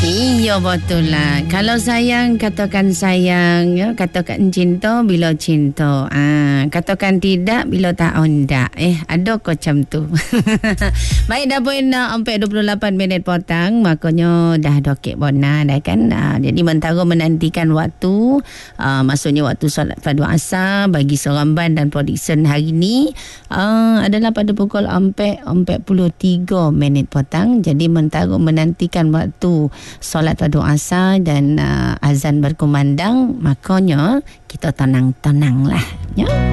Iya betul lah. Kalau sayang katakan sayang, ya, katakan cinta bila cinta. Katakan tidak bila tak ondak. Ada kok macam tu. Baik, dah pun sampai 28 minit petang, makanya dah dokek bona dah kan. Jadi mentara menantikan waktu, maksudnya waktu solat fardu asar bagi Seremban dan Production hari ni adalah pada pukul 4:43 minit petang. Jadi mentara menantikan waktu solat fardu asar dan azan berkumandang, makanya kita tenang-tenang lah, ya.